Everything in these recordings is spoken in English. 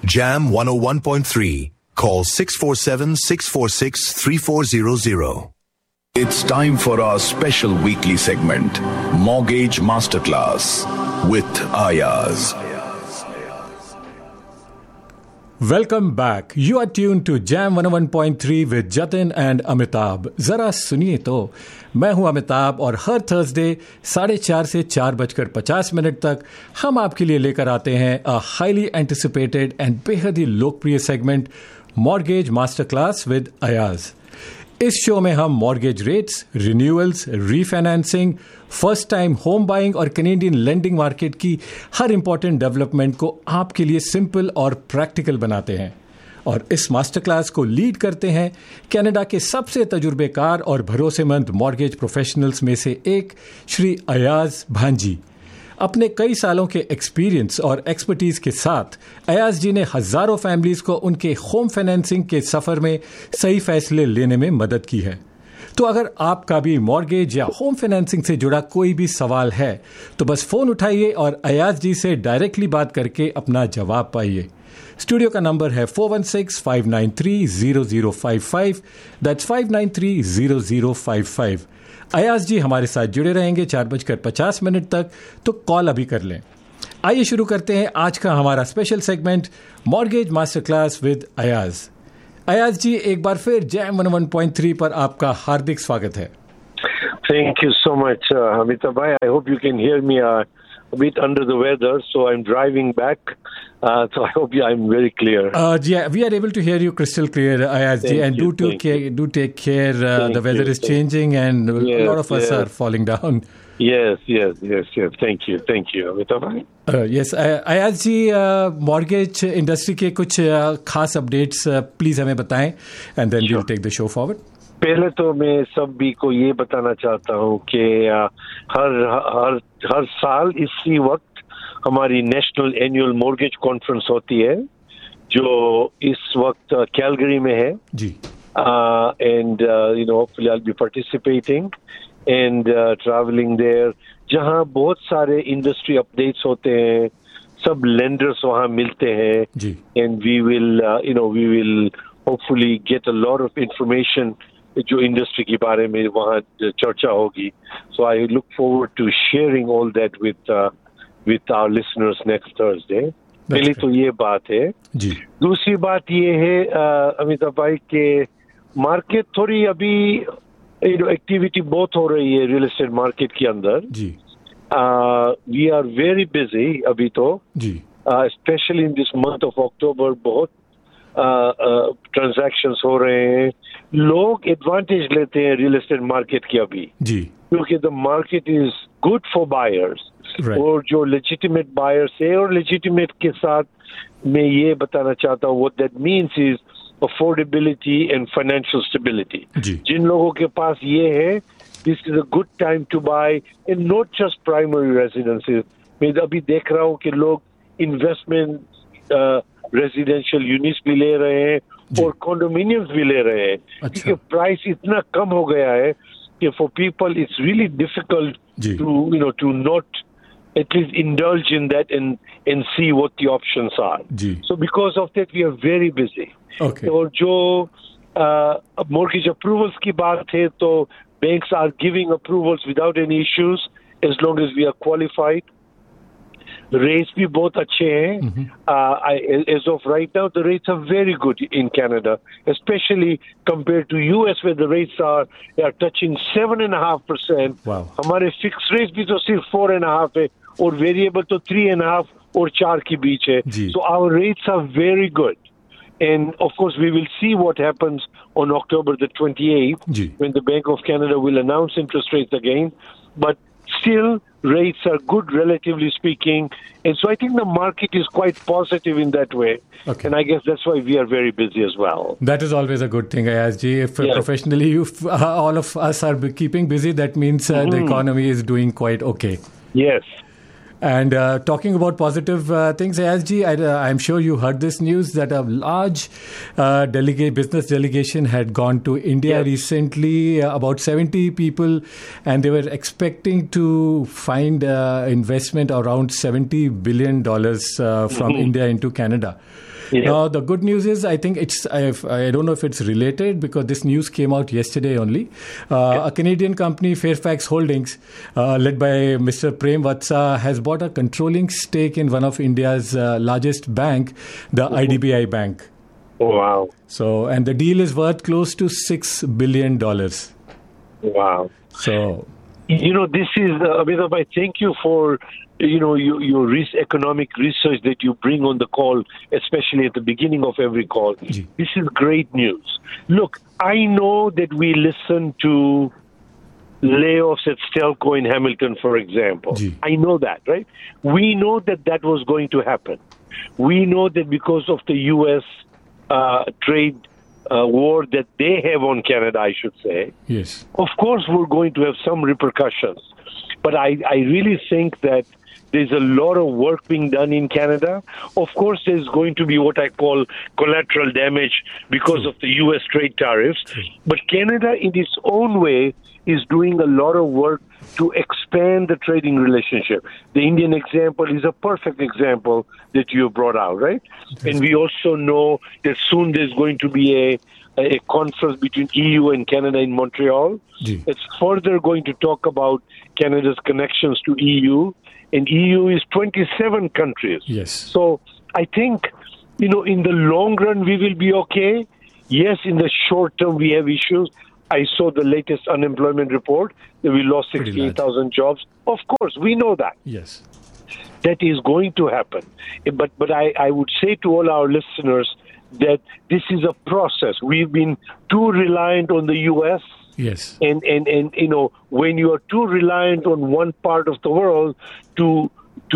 Jam 101.3. Call 647-646-3400. It's time for our special weekly segment, Mortgage Masterclass with Ayaz. Welcome back. You are tuned to Jam 101.3 with Jatin and Amitabh. जरा सुनिए तो, मैं हूं अमिताभ और हर Thursday 4:30 से 4:50 तक हम आपके लिए लेकर आते हैं अ हाईली एंटिसिपेटेड एंड बेहद ही लोकप्रिय segment mortgage master class with Ayaz. इस शो में हम mortgage rates, renewals, refinancing, first time home buying और कैनेडियन लेंडिंग मार्केट की हर इंपॉर्टेंट डेवलपमेंट को आपके लिए सिंपल और प्रैक्टिकल बनाते हैं। और इस मास्टर क्लास को लीड करते हैं कनाडा के सबसे तजुर्बेकार और भरोसेमंद मॉर्गेज प्रोफेशनल्स में से एक श्री अयाज भांजी। अपने कई सालों के एक्सपीरियंस और एक्सपर्टीज के साथ अयाज जी ने हजारों फैमिलीज को उनके होम फाइनेंसिंग के सफर में सही फैसले लेने में मदद की है। तो अगर आपका भी मॉर्गेज या होम फाइनेंसिंग से जुड़ा कोई भी सवाल है तो बस फोन उठाइए और अयाज जी से डायरेक्टली बात करके अपना जवाब पाइए। स्टूडियो का नंबर है 416-593-0055। दैट्स 593-0055। अयाज जी हमारे साथ जुड़े रहेंगे 4:50 तक, तो कॉल अभी कर लें। आइए शुरू करते हैं आज का हमारा special segment mortgage master class with Ayaz. Ayaz जी, एक बार फिर जैम 101.3 पर आपका हार्दिक स्वागत है। Thank you so much, Amitabh bhai. I hope you can hear me a bit under the weather, so I'm driving back. So I hope I'm very clear. Yeah, we are able to hear you crystal clear, Ayaz ji. And do take care. The weather is changing, and a lot of us are falling down. Yes. Thank you, Amitabh bhai. Yes, Ayaz ji, mortgage industry के कुछ खास updates please हमें बताएं, and then we'll take the show forward. पहले तो मैं सभी को ये बताना चाहता हूँ कि हर साल इसी वक्त हमारी नेशनल एनुअल मॉर्गेज कॉन्फ्रेंस होती है, जो इस वक्त कैलगरी में है जी। And hopefully I'll be participating and traveling there, जहाँ बहुत सारे इंडस्ट्री अपडेट्स होते हैं, सब लेंडर्स वहाँ मिलते हैं जी। and we will hopefully get a lot of information जो इंडस्ट्री के बारे में वहाँ चर्चा होगी। So I look forward to sharing all that with our listeners next Thursday. पहली तो ये बात है जी। दूसरी बात ये है अमिताभ भाई के मार्केट थोड़ी अभी एक्टिविटी बहुत हो रही है रियल एस्टेट मार्केट के अंदर जी। वी आर वेरी बिजी अभी तो जी। Specially in this month of October बहुत ट्रांजैक्शंस हो रहे हैं। लोग एडवांटेज लेते हैं रियल एस्टेट मार्केट की अभी जी, क्योंकि the market is good for buyers और जो लेजिटिमेट बायर्स है और लेजिटिमेट के साथ मैं ये बताना चाहता हूँ what that means is affordability and financial stability. जिन लोगों के पास ये है this is a good time to bye and not just primary residences. मैं अभी देख रहा हूँ कि लोग इन्वेस्टमेंट रेजिडेंशियल यूनिट्स भी ले रहे हैं और कॉन्डोमिनियम्स भी ले रहे हैं क्योंकि प्राइस इतना कम हो गया है कि for people it's really difficult to not at least indulge in that and see what the options are. So because of that we are very busy. और जो mortgage approvals की बात है तो banks are giving approvals without any issues as long as we are qualified. Rates भी बहुत अच्छे हैं. As of right now, the rates are very good in Canada, especially compared to US where the rates are touching 7.5%. Wow. हमारे fixed rates भी तो सिर्फ 4.5 है और variable तो 3.5 और 4 के बीच है. So our rates are very good. And of course, we will see what happens on October the 28th when the Bank of Canada will announce interest rates again. But still, rates are good, relatively speaking. And so I think the market is quite positive in that way. And I guess that's why we are very busy as well. That is always a good thing, Ayaz ji. If professionally all of us are keeping busy, that means the economy is doing quite okay. Yes. And talking about positive things, Ayaz ji, I'm sure you heard this news that a large business delegation had gone to India recently, about 70 people, and they were expecting to find investment around $70 billion from India into Canada. Yeah. Now, the good news is, I think I don't know if it's related because this news came out yesterday only. A Canadian company, Fairfax Holdings, led by Mr. Prem Vatsa, has bought a controlling stake in one of India's largest bank, the IDBI Bank. Oh, wow. So, and the deal is worth close to $6 billion. Wow. So, this is, Amitabh, I thank you for, your economic research that you bring on the call, especially at the beginning of every call. This is great news. Look, I know that we listen to layoffs at Stelco in Hamilton, for example. I know that, right? We know that was going to happen. We know that because of the U.S. Trade war that they have on Canada, I should say. Yes. Of course, we're going to have some repercussions. But I really think that there's a lot of work being done in Canada. Of course, there's going to be what I call collateral damage because of the U.S. trade tariffs. But Canada, in its own way, is doing a lot of work to expand the trading relationship. The Indian example is a perfect example that you brought out, right? And we also know that soon there's going to be a conference between EU and Canada in Montreal. It's further going to talk about Canada's connections to EU. And EU is 27 countries. Yes. So I think, in the long run, we will be okay. Yes, in the short term, we have issues. I saw the latest unemployment report that we lost 68,000 jobs. Of course, we know that. Yes. That is going to happen. But I would say to all our listeners that this is a process. We've been too reliant on the U.S. Yes. And when you are too reliant on one part of the world to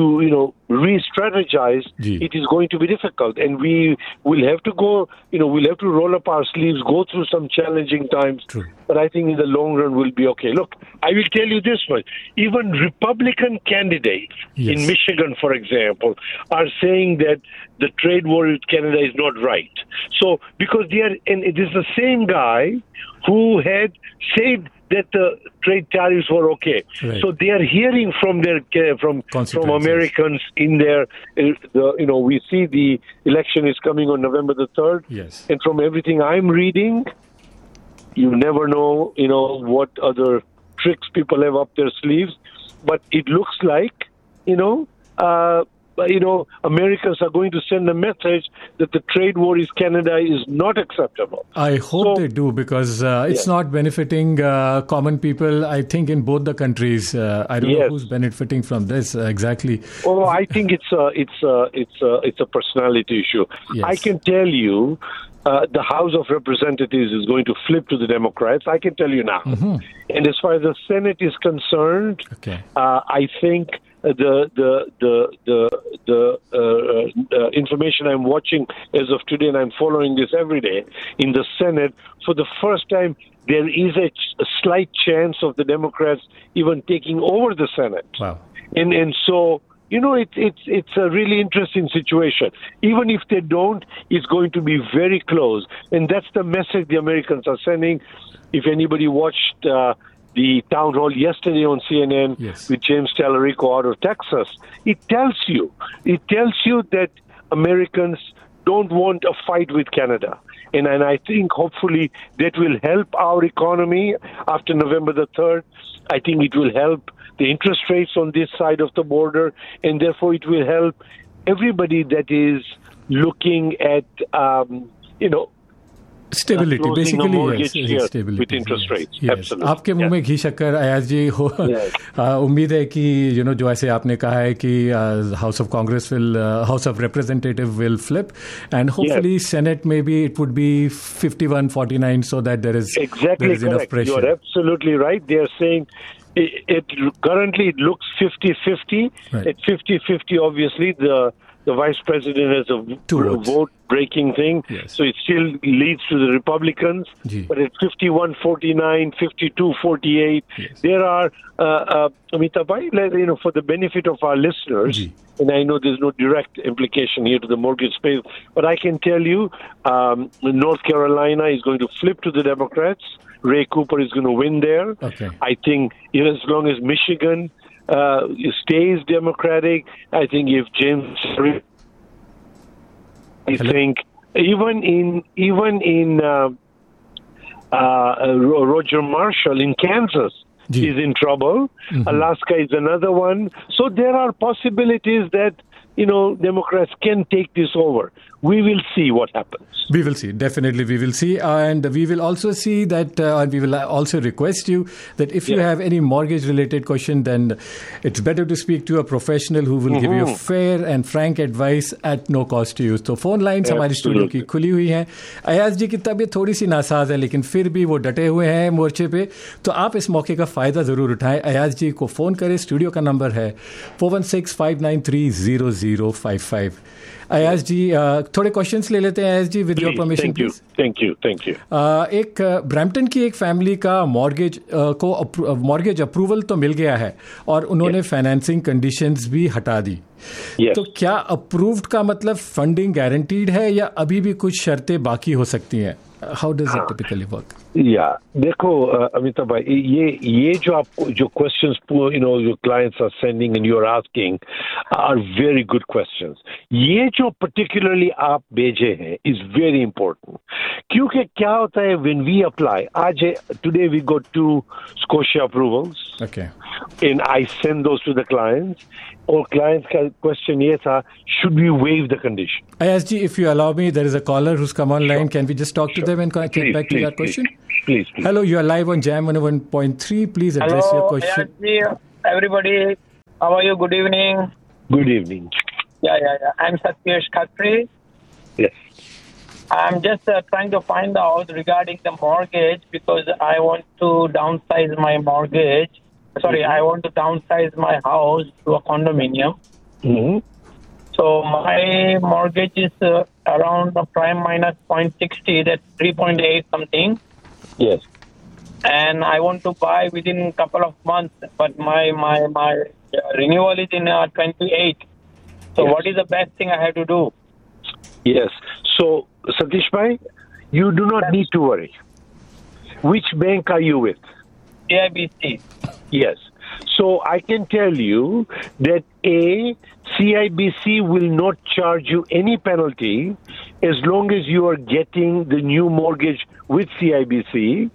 re-strategize, it is going to be difficult. And we will have to go, we'll have to roll up our sleeves, go through some challenging times. True. But I think in the long run we'll be okay. Look, I will tell you this much. Even Republican candidates in Michigan, for example, are saying that the trade war with Canada is not right. So, because and it is the same guy who had said that the trade tariffs were okay. Right. So they are hearing from from Americans in their, we see the election is coming on November the 3rd. Yes. And from everything I'm reading, you never know, what other tricks people have up their sleeves. But it looks like, Americans are going to send a message that the trade war in Canada is not acceptable. I hope they do, because it's not benefiting common people, I think, in both the countries. I don't know who's benefiting from this exactly. Oh, I think it's a personality issue. Yes. I can tell you the House of Representatives is going to flip to the Democrats. I can tell you now. Mm-hmm. And as far as the Senate is concerned, I think the information I'm watching as of today, and I'm following this every day, in the Senate, for the first time, there is a slight chance of the Democrats even taking over the Senate. Wow. And so, it's a really interesting situation. Even if they don't, it's going to be very close. And that's the message the Americans are sending. If anybody watched the town hall yesterday on CNN with James Tallarico out of Texas, it tells you that Americans don't want a fight with Canada. And I think hopefully that will help our economy after November the 3rd. I think it will help the interest rates on this side of the border, and therefore it will help everybody that is looking at, Stability, basically, stability with interest rates. Yes. Absolutely. आपके मुंह में घी शक्कर अयाज जी हो उम्मीद है कि जो ऐसे आपने कहा है कि House of Representative will flip, and hopefully Senate maybe it would be 51-49, so that there is enough pressure. You are absolutely right. They are saying currently it looks 50-50. Right. At 50-50, obviously the vice president has a vote-breaking thing, so it still leads to the Republicans. But at 51-49, 52-48, there are, Amitabh, for the benefit of our listeners, and I know there's no direct implication here to the mortgage space, but I can tell you North Carolina is going to flip to the Democrats. Ray Cooper is going to win there. Okay. I think as long as Michigan stays Democratic, I think if James I think even in Roger Marshall in Kansas is in trouble. Alaska is another one. So there are possibilities that, Democrats can take this over. We will see what happens. We will see. Definitely we will see. And we will also see that, and we will also request you that if you have any mortgage-related question, then it's better to speak to a professional who will give you fair and frank advice at no cost to you. तो phone lines हमारी studio की खुली हुई हैं. अयाज जी की तबीयत थोड़ी सी NASA's है, लेकिन फिर भी वो डटे हुए हैं मोर्चे पे. तो आप इस मौके का फ़ायदा ज़रूर उठाएं. अयाज जी को फ़ोन करें. स्टूडियो का नंबर है 416-593-0055. अयाज जी थोड़े क्वेश्चंस ले लेते हैं अयाज जी, with your permission please. Thank you. एक ब्रैम्पटन की एक फैमिली का मॉर्गेज अप्रूवल तो मिल गया है और उन्होंने फाइनेंसिंग कंडीशंस भी हटा दी. तो क्या अप्रूव्ड का मतलब फंडिंग गारंटीड है या अभी भी कुछ शर्तें बाकी हो सकती हैं? How does it typically work? देखो अमिताभ भाई, ये जो आपको जो questions your clients are sending and you're asking are very good questions. ये जो particularly आप भेजे हैं is very important. क्योंकि क्या होता है when we apply, today we got 2 Scotia approvals. Okay. And I send those to the clients. और clients का question ये था, should we waive the condition? Ayaz ji, if you allow me, there is a caller who's come online. Can we just talk to them and get back to your question? Please. Hello, you are live on Jam 101.3. Please address your question. Hello, everybody. How are you? Good evening. Good evening. Yeah. I'm Satyesh Khatri. Yes. I'm just trying to find out regarding the mortgage because I want to downsize my mortgage. Sorry, I want to downsize my house to a condominium. So my mortgage is around the prime minus 0.60, that's 3.8 something. Yes. And I want to buy within a couple of months, but my renewal is in 28. So what is the best thing I have to do? Yes. So, Satish bhai, you do not need to worry. Which bank are you with? CIBC. Yes. So I can tell you that CIBC will not charge you any penalty as long as you are getting the new mortgage with CIBC.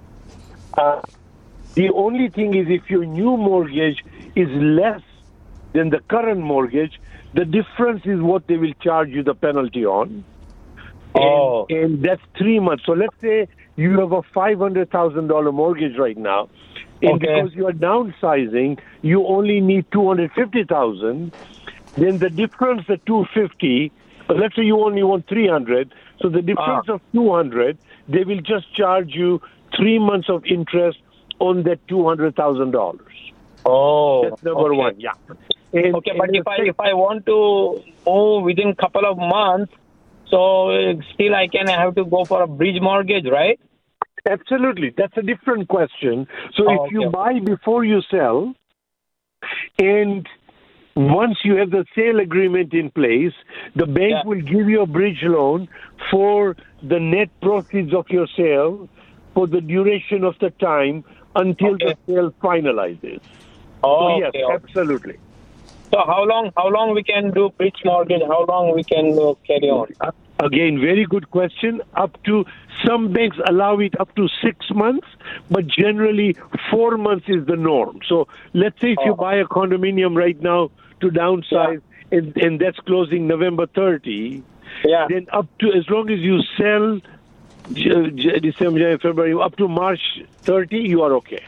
The only thing is if your new mortgage is less than the current mortgage, the difference is what they will charge you the penalty on. And that's 3 months. So let's say you have a $500,000 mortgage right now. And because you are downsizing, you only need $250,000. Then the difference, the $250,000, but let's say you only want $300,000. So the difference of $200,000, they will just charge you 3 months of interest on that $200,000. That's number one. Yeah. And, but if I want to move within couple of months, so still I can have to go for a bridge mortgage, right? Absolutely. That's a different question. So if you buy before you sell, and once you have the sale agreement in place, the bank will give you a bridge loan for the net proceeds of your sale for the duration of the time until the sale finalizes. Absolutely. So how long we can do bridge mortgage? How long we can carry on? Again, very good question. Up to some banks allow it up to 6 months, but generally 4 months is the norm. So let's say if you buy a condominium right now to downsize, and that's closing November 30, then up to, as long as you sell December, February, up to March 30, you are okay.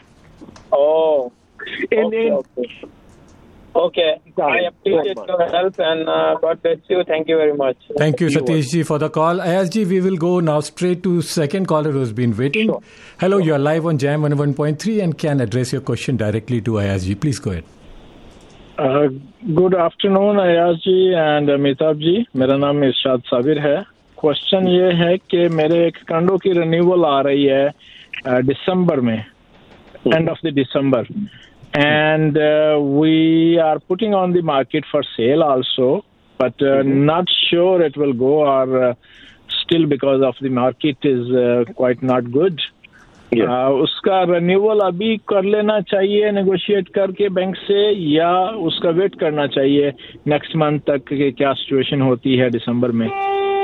Okay. I appreciate your help and God bless you. Thank you very much. Thank you, Satish ji, for the call. Ayaz ji, we will go now straight to second caller who's been waiting. Sure. Hello, you are live on Jam 101.3 and can address your question directly to Ayaz ji. Please go ahead. Good afternoon, Ayaz ji and Amitabh ji. मेरा नाम इरशाद साबिर है. Question ये है कि मेरे एक कंडो की renewal आ रही है दिसंबर में, end of the December. And we are putting on the market for sale also, but not sure it will go or still because of the market is quite not good. उसका renewal अभी कर लेना चाहिए negotiate करके bank से, या उसका wait करना चाहिए next month तक कि क्या situation होती है दिसंबर में?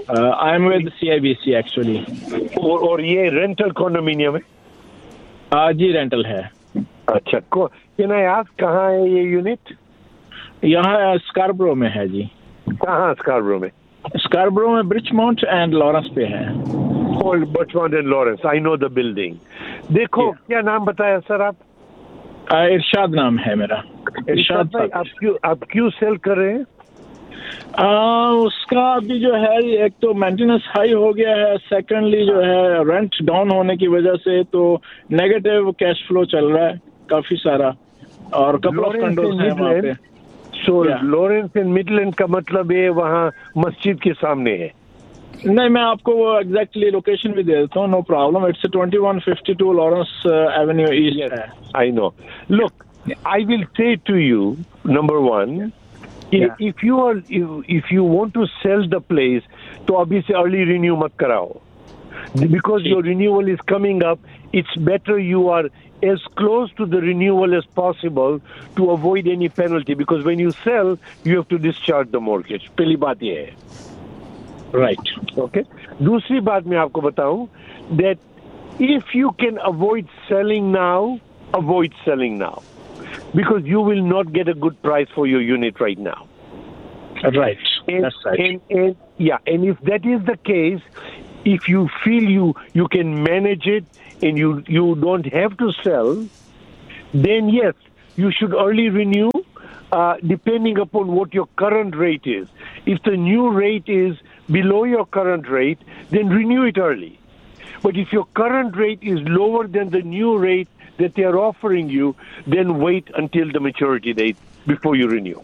I am with CIBC actually. और ये रेंटल कॉन्डोमिनियम है? जी रेंटल है. अच्छा, कैन आई आस्क कहाँ है ये यूनिट? यहाँ स्कारब्रो में है जी. कहाँ स्कारब्रो में? स्कारब्रो में ब्रिचमोंट एंड लॉरेंस पे है. ब्रिचमोंट and Lawrence, I know the building. देखो क्या नाम बताया सर आप? इरशाद नाम है मेरा. इरशाद. आप क्यों सेल कर रहे हैं? उसका अभी जो है एक तो मेंटेनेंस हाई हो गया है, सेकेंडली जो है रेंट डाउन होने की वजह से तो नेगेटिव कैश फ्लो चल रहा है काफी सारा, और कपल ऑफ कंडोज हैं वहाँ पे. सो लॉरेंस एंड मिडलैंड का मतलब ये वहाँ मस्जिद के सामने है? नहीं, मैं आपको वो एग्जैक्टली लोकेशन भी दे देता हूँ. No problem. It's 2152 Lawrence Avenue east है. I know. Look, I will say to you, number one, if you want to sell the place, तो अभी से early renew मत कराओ, because your renewal is coming up. It's better you are as close to the renewal as possible to avoid any penalty, because when you sell you have to discharge the mortgage. पहली बात ये है. Right. Okay. दूसरी बात मैं आपको बताऊं, that if you can avoid selling now, avoid selling now, because you will not get a good price for your unit right now. Right. That's right. And if that is the case, if you feel you can manage it and you don't have to sell, then yes, you should early renew, depending upon what your current rate is. If the new rate is below your current rate, then renew it early. But if your current rate is lower than the new rate that they are offering you, then wait until the maturity date before you renew.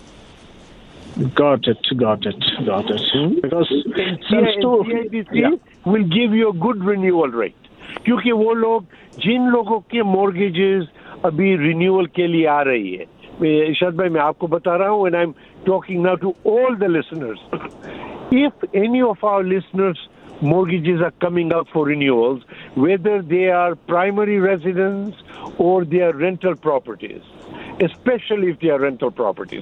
Got it. Because CIBC will give you a good renewal rate. क्योंकि वो लोग, जिन लोगों के mortgages अभी renewal के लिए आ रही है, इरशाद भाई मैं आपको बता रहा हूँ, and I'm talking now to all the listeners. If any of our listeners' mortgages are coming up for renewals, whether they are primary residence or they are rental properties, especially if they are rental properties,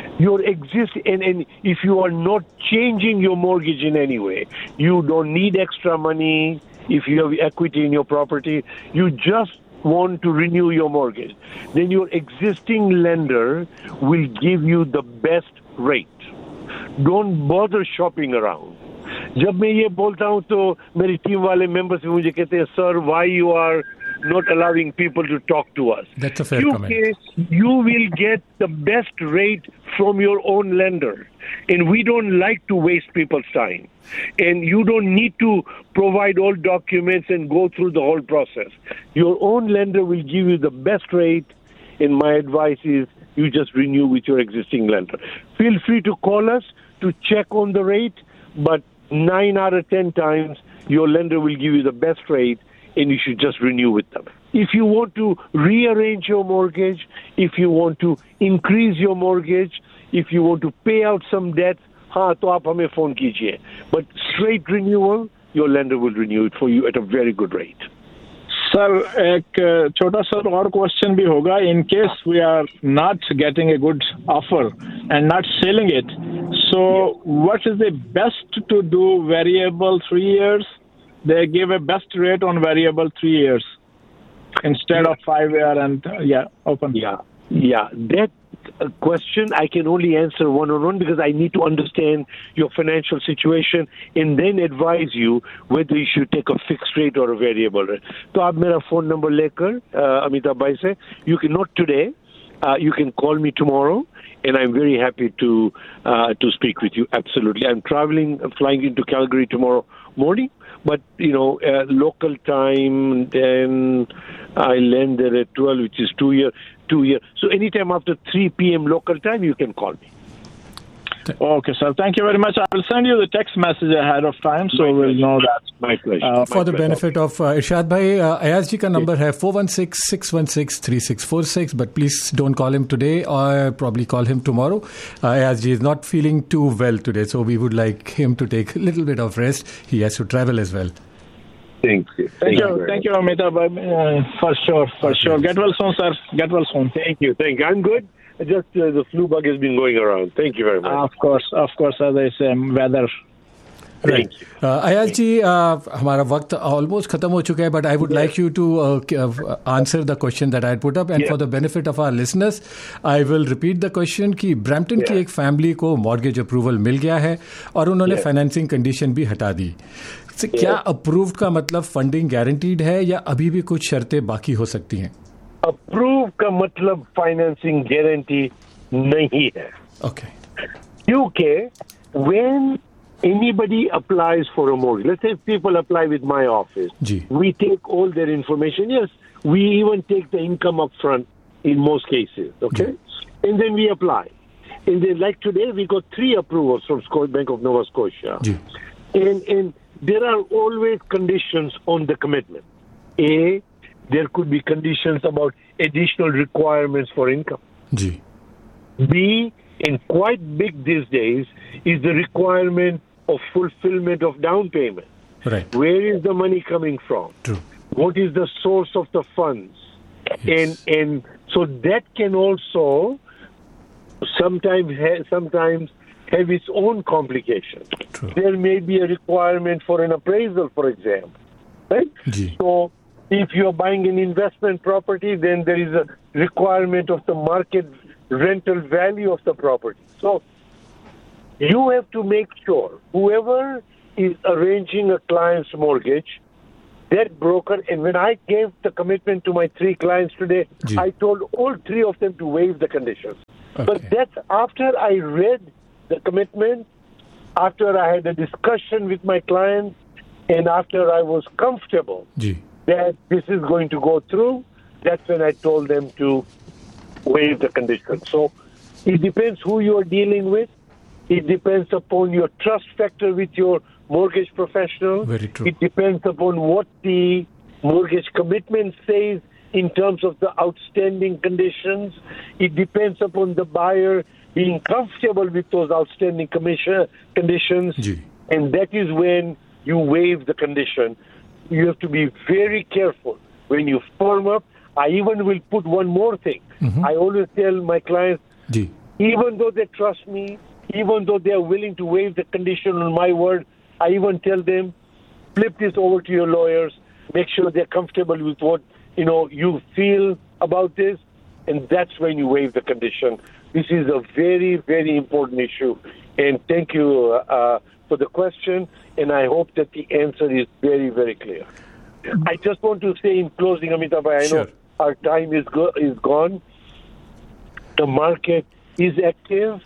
and if you are not changing your mortgage in any way, you don't need extra money. If you have equity in your property, you just want to renew your mortgage, then your existing lender will give you the best rate. Don't bother shopping around. जब मैं ये बोलता हूँ तो मेरी team वाले members भी मुझे कहते हैं, sir, why you are not allowing people to talk to us? That's a fair comment. You will get the best rate from your own lender, and we don't like to waste people's time. And you don't need to provide all documents and go through the whole process. Your own lender will give you the best rate, and my advice is you just renew with your existing lender. Feel free to call us to check on the rate, but 9 out of 10 times your lender will give you the best rate, and you should just renew with them. If you want to rearrange your mortgage, if you want to increase your mortgage, if you want to pay out some debts, हाँ तो आप हमें phone कीजिए. But straight renewal, your lender will renew it for you at a very good rate. Sir, एक छोटा सा और question भी होगा. In case we are not getting a good offer and not selling it, so what is the best to do? Variable 3 years? They give a best rate on variable 3 years instead of 5 year and open. Yeah. That question I can only answer one-on-one, because I need to understand your financial situation and then advise you whether you should take a fixed rate or a variable rate. तो आप मेरा phone number लेकर अमिताभ भाई से, you can, not today, you can call me tomorrow, and I'm very happy to speak with you. Absolutely. I'm flying into Calgary tomorrow morning, but local time, then I land there at 12, which is 2 year. So anytime after 3 p.m. local time, you can call me. Okay, sir. Thank you very much. I will send you the text message ahead of time, so we'll know that. My pleasure. For the benefit of Irshad bhai, Ayaz ji ka number hai 416-616-3646, but please don't call him today, or probably call him tomorrow. Ayaz ji is not feeling too well today, so we would like him to take a little bit of rest. He has to travel as well. Thank you. Thank you, Amitabh. For sure. Get well soon, sir. Get well soon. Thank you. I'm good. Just the flu bug has been going around. Thank you very much. Of course, as I say, weather. Right Ayaz जी हमारा वक्त almost खत्म हो चुका है but I would like you to answer the question that I put up and for the benefit of our listeners I will repeat the question कि Brampton की एक family को मॉर्गेज अप्रूवल मिल गया है और उन्होंने फाइनेंसिंग कंडीशन भी हटा दी. क्या अप्रूव्ड का मतलब फंडिंग गारंटीड है या अभी भी कुछ शर्तें बाकी हो सकती हैं? अप्रूव का मतलब फाइनेंसिंग गारंटी नहीं है. ओके. क्योंकि when anybody applies for a mortgage, let's say people apply with my office, we take all their information. Yes, we even take the income up front in most cases, okay? And then we apply. And then like today, we got 3 approvals from Bank of Nova Scotia. And there are always conditions on the commitment. A, there could be conditions about additional requirements for income. B, and quite big these days, is the requirement of fulfillment of down payment. Right. Where is the money coming from? True. What is the source of the funds? Yes. And so that can also sometimes have its own complications. True. There may be a requirement for an appraisal, for example. Right? So if you're buying an investment property, then there is a requirement of the market rental value of the property. So you have to make sure whoever is arranging a client's mortgage, that broker, and when I gave the commitment to my 3 clients today, I told all 3 of them to waive the conditions. Okay. But that's after I read the commitment, after I had a discussion with my clients, and after I was comfortable that this is going to go through, that's when I told them to waive the condition. So it depends who you are dealing with. It depends upon your trust factor with your mortgage professional. Very true. It depends upon what the mortgage commitment says in terms of the outstanding conditions. It depends upon the buyer being comfortable with those outstanding conditions. And that is when you waive the condition. You have to be very careful when you firm up. I even will put one more thing. I always tell my clients, even though they trust me, even though they are willing to waive the condition on my word, I even tell them, flip this over to your lawyers, make sure they're comfortable with what you feel about this, and that's when you waive the condition. This is a very, very important issue. And thank you for the question, and I hope that the answer is very, very clear. I just want to say in closing, Amitabh, I know our time is gone. The market is active.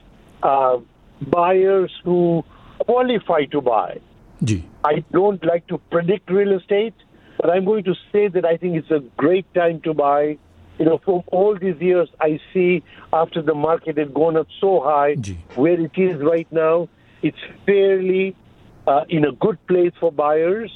Buyers who qualify to buy. I don't like to predict real estate, but I'm going to say that I think it's a great time to buy. From all these years, I see after the market had gone up so high, where it is right now, it's fairly in a good place for buyers.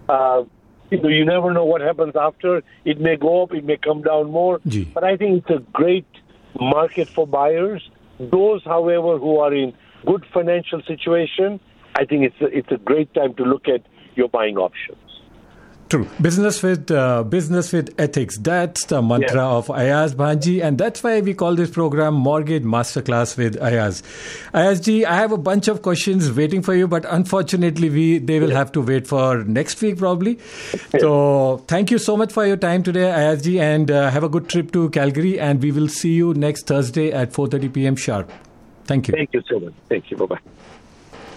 You never know what happens after. It may go up, it may come down more. But I think it's a great market for buyers. Those, however, who are in good financial situation, I think it's a great time to look at your buying options. True. Business with ethics. That's the mantra of Ayaz Bhanji, and that's why we call this program Mortgage Masterclass with Ayaz. Ayaz ji, I have a bunch of questions waiting for you, but unfortunately they will have to wait for next week probably. So thank you so much for your time today, Ayaz ji, and have a good trip to Calgary, and we will see you next Thursday at 4:30 p.m. sharp. Thank you. Thank you so much. Thank you. Bye-bye.